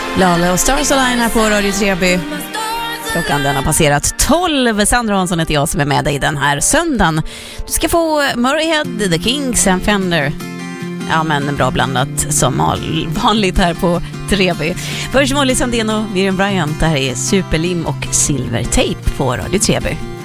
Lala och Stars Align här på Radio Treby. Klockan den har passerat 12. Sandra Hansson heter jag som är med dig den här söndagen. Du ska få Murrayhead, The Kinks and Fender. Ja, men bra blandat som vanligt här på Treby. Först Molly Sandén och Miriam Bryant. Det här är Superlim och Silvertape på Radio Treby.